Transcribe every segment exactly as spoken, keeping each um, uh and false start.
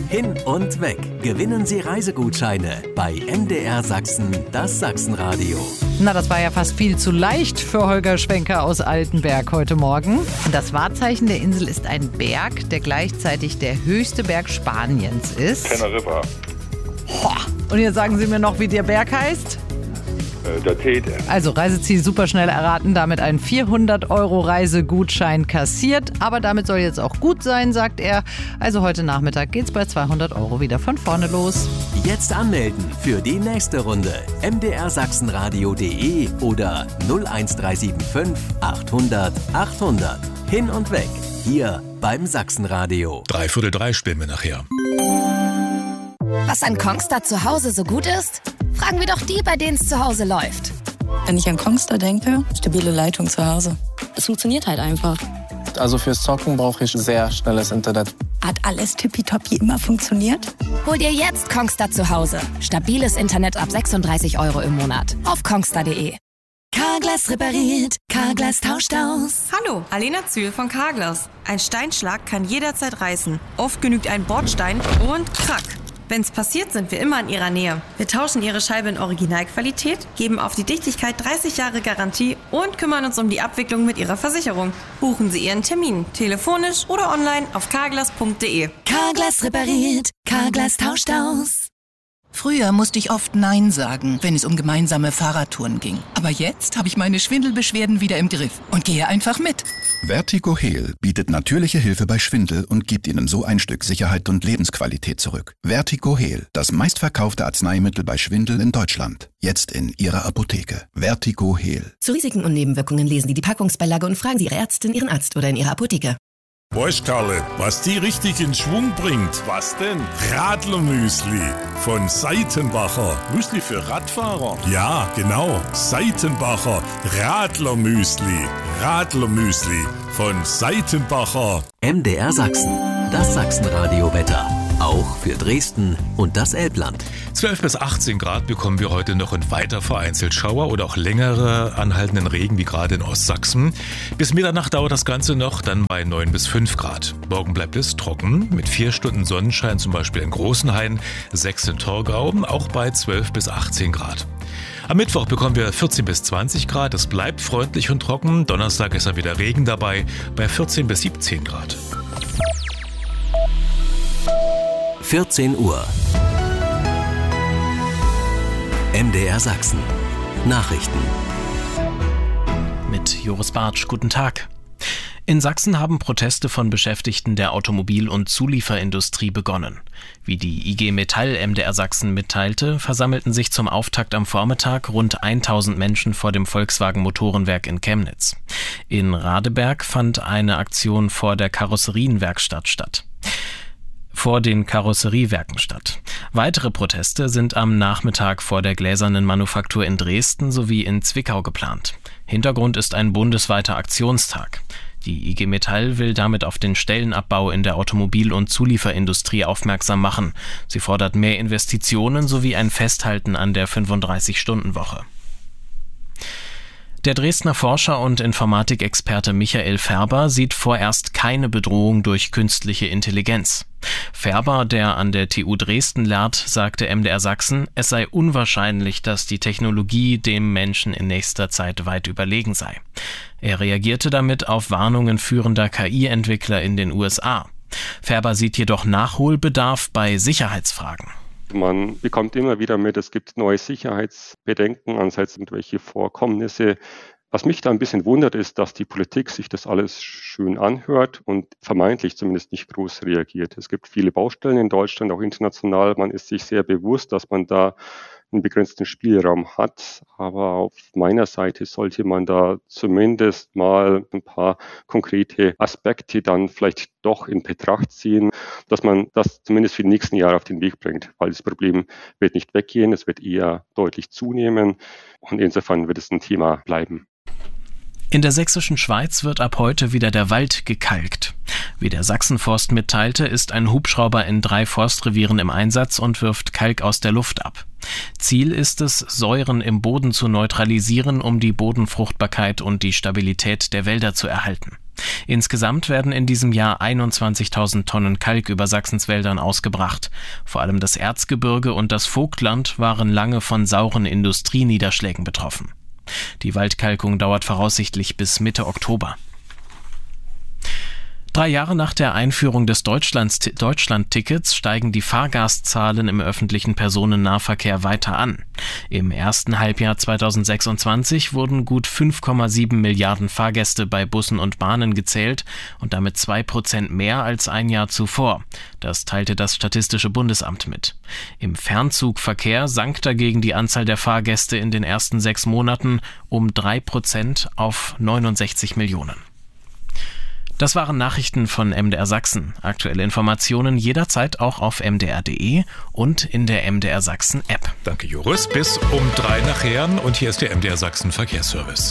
Hin und weg. Gewinnen Sie Reisegutscheine bei M D R Sachsen, das Sachsenradio. Na, das war ja fast viel zu leicht für Holger Schwenker aus Altenberg heute Morgen. Das Wahrzeichen der Insel ist ein Berg, der gleichzeitig der höchste Berg Spaniens ist. Teneriffa. Boah. Und jetzt sagen Sie mir noch, wie der Berg heißt? Äh, der Tete. Also Reiseziel superschnell erraten, damit ein vierhundert Euro Reisegutschein kassiert. Aber damit soll jetzt auch gut sein, sagt er. Also heute Nachmittag geht's bei zweihundert Euro wieder von vorne los. Jetzt anmelden für die nächste Runde. m d r sachsenradio punkt d e oder null eins drei sieben fünf achthundert achthundert. Hin und weg. Hier beim Sachsenradio. Dreiviertel drei spielen wir nachher. Was an Kongstar zu Hause so gut ist? Fragen wir doch die, bei denen es zu Hause läuft. Wenn ich an Kongstar denke, stabile Leitung zu Hause. Es funktioniert halt einfach. Also fürs Zocken brauche ich sehr schnelles Internet. Hat alles tippitoppi immer funktioniert? Hol dir jetzt Kongstar zu Hause. Stabiles Internet ab sechsunddreißig Euro im Monat. Auf kongstar punkt d e. Carglass repariert, Carglass tauscht aus. Hallo, Alena Zühl von Carglass. Ein Steinschlag kann jederzeit reißen. Oft genügt ein Bordstein und krack. Wenn's passiert, sind wir immer in Ihrer Nähe. Wir tauschen Ihre Scheibe in Originalqualität, geben auf die Dichtigkeit dreißig Jahre Garantie und kümmern uns um die Abwicklung mit Ihrer Versicherung. Buchen Sie Ihren Termin, telefonisch oder online auf carglass punkt d e. Carglass repariert, Carglass tauscht aus. Früher musste ich oft Nein sagen, wenn es um gemeinsame Fahrradtouren ging. Aber jetzt habe ich meine Schwindelbeschwerden wieder im Griff und gehe einfach mit. Vertigo Heal bietet natürliche Hilfe bei Schwindel und gibt Ihnen so ein Stück Sicherheit und Lebensqualität zurück. Vertigo Heal, das meistverkaufte Arzneimittel bei Schwindel in Deutschland. Jetzt in Ihrer Apotheke. Vertigo Heal. Zu Risiken und Nebenwirkungen lesen Sie die Packungsbeilage und fragen Sie Ihre Ärztin, Ihren Arzt oder in Ihrer Apotheke. Weißt Karle, was die richtig in Schwung bringt? Was denn? Radlermüsli von Seitenbacher. Müsli für Radfahrer? Ja, genau. Seitenbacher Radlermüsli. Radlermüsli von Seitenbacher. M D R Sachsen, das Sachsenradio-Wetter. Auch für Dresden und das Elbland. zwölf bis achtzehn Grad bekommen wir heute noch und weiter vereinzelt Schauer oder auch längere anhaltenden Regen wie gerade in Ostsachsen. Bis Mitternacht dauert das Ganze noch, dann bei neun bis fünf Grad. Morgen bleibt es trocken, mit vier Stunden Sonnenschein zum Beispiel in Großenhain, sechs in Torgau, auch bei zwölf bis achtzehn Grad. Am Mittwoch bekommen wir vierzehn bis zwanzig Grad, es bleibt freundlich und trocken. Donnerstag ist dann wieder Regen dabei, bei vierzehn bis siebzehn Grad. vierzehn Uhr. M D R Sachsen. Nachrichten. Mit Joris Bartsch, guten Tag. In Sachsen haben Proteste von Beschäftigten der Automobil- und Zulieferindustrie begonnen. Wie die I G Metall M D R Sachsen mitteilte, versammelten sich zum Auftakt am Vormittag rund tausend Menschen vor dem Volkswagen Motorenwerk in Chemnitz. In Radeberg fand eine Aktion vor der Karosserienwerkstatt statt. vor den Karosseriewerken statt. Weitere Proteste sind am Nachmittag vor der Gläsernen Manufaktur in Dresden sowie in Zwickau geplant. Hintergrund ist ein bundesweiter Aktionstag. Die I G Metall will damit auf den Stellenabbau in der Automobil- und Zulieferindustrie aufmerksam machen. Sie fordert mehr Investitionen sowie ein Festhalten an der fünfunddreißig-Stunden-Woche. Der Dresdner Forscher und Informatikexperte Michael Färber sieht vorerst keine Bedrohung durch künstliche Intelligenz. Färber, der an der T U Dresden lehrt, sagte M D R Sachsen, es sei unwahrscheinlich, dass die Technologie dem Menschen in nächster Zeit weit überlegen sei. Er reagierte damit auf Warnungen führender K I-Entwickler in den U S A. Färber sieht jedoch Nachholbedarf bei Sicherheitsfragen. Man bekommt immer wieder mit, es gibt neue Sicherheitsbedenken, anseits irgendwelche Vorkommnisse. Was mich da ein bisschen wundert, ist, dass die Politik sich das alles schön anhört und vermeintlich zumindest nicht groß reagiert. Es gibt viele Baustellen in Deutschland, auch international. Man ist sich sehr bewusst, dass man da einen begrenzten Spielraum hat. Aber auf meiner Seite sollte man da zumindest mal ein paar konkrete Aspekte dann vielleicht doch in Betracht ziehen, dass man das zumindest für die nächsten Jahre auf den Weg bringt. Weil das Problem wird nicht weggehen, es wird eher deutlich zunehmen. Und insofern wird es ein Thema bleiben. In der sächsischen Schweiz wird ab heute wieder der Wald gekalkt. Wie der Sachsenforst mitteilte, ist ein Hubschrauber in drei Forstrevieren im Einsatz und wirft Kalk aus der Luft ab. Ziel ist es, Säuren im Boden zu neutralisieren, um die Bodenfruchtbarkeit und die Stabilität der Wälder zu erhalten. Insgesamt werden in diesem Jahr einundzwanzigtausend Tonnen Kalk über Sachsens Wäldern ausgebracht. Vor allem das Erzgebirge und das Vogtland waren lange von sauren Industrieniederschlägen betroffen. Die Waldkalkung dauert voraussichtlich bis Mitte Oktober. Drei Jahre nach der Einführung des Deutschland-Tickets steigen die Fahrgastzahlen im öffentlichen Personennahverkehr weiter an. Im ersten Halbjahr zweitausendsechsundzwanzig wurden gut fünf Komma sieben Milliarden Fahrgäste bei Bussen und Bahnen gezählt und damit zwei Prozent mehr als ein Jahr zuvor. Das teilte das Statistische Bundesamt mit. Im Fernzugverkehr sank dagegen die Anzahl der Fahrgäste in den ersten sechs Monaten um drei Prozent auf neunundsechzig Millionen. Das waren Nachrichten von M D R Sachsen. Aktuelle Informationen jederzeit auch auf m d r punkt d e und in der M D R Sachsen App. Danke, Joris. Bis um drei nachher. Und hier ist der M D R Sachsen Verkehrsservice.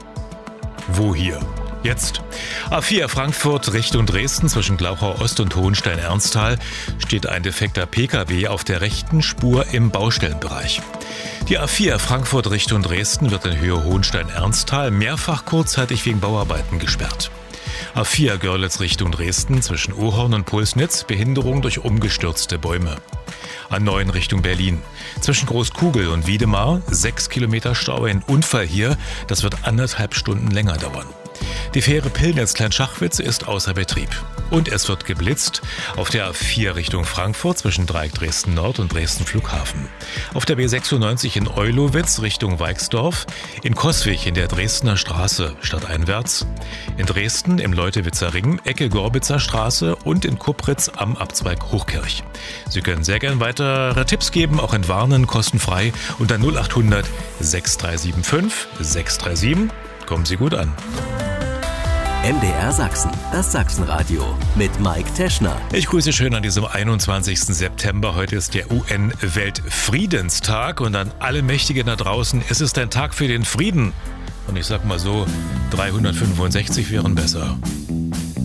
Wo hier? Jetzt. A vier Frankfurt Richtung Dresden zwischen Glauchau Ost und Hohenstein-Ernsthal steht ein defekter P K W auf der rechten Spur im Baustellenbereich. Die A vier Frankfurt Richtung Dresden wird in Höhe Hohenstein-Ernsthal mehrfach kurzzeitig wegen Bauarbeiten gesperrt. A vier Görlitz Richtung Dresden zwischen Ohorn und Pulsnitz Behinderung durch umgestürzte Bäume. A neun Richtung Berlin. Zwischen Großkugel und Wiedemar sechs Kilometer Stau. Ein Unfall hier, das wird anderthalb Stunden länger dauern. Die Fähre Pillnitz-Kleinschachwitz ist außer Betrieb. Und es wird geblitzt auf der A vier Richtung Frankfurt zwischen Dreieck Dresden Nord und Dresden Flughafen. Auf der B sechsundneunzig in Eulowitz Richtung Weixdorf, in Coswig in der Dresdner Straße stadteinwärts, in Dresden im Leutewitzer Ring, Ecke Gorbitzer Straße und in Kupritz am Abzweig Hochkirch. Sie können sehr gern weitere Tipps geben, auch entwarnen, kostenfrei unter null acht hundert sechs drei sieben fünf sechs drei sieben. Kommen Sie gut an. M D R Sachsen, das Sachsenradio mit Mike Teschner. Ich grüße schön an diesem einundzwanzigsten September. Heute ist der U N-Weltfriedenstag und an alle Mächtigen da draußen, es ist ein Tag für den Frieden. Und ich sag mal so, dreihundertfünfundsechzig wären besser.